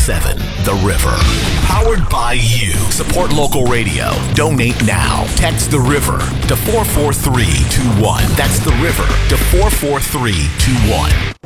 98.7 The River. Powered by you. Support local radio. Donate now. Text The River to 44321. That's The River to 44321.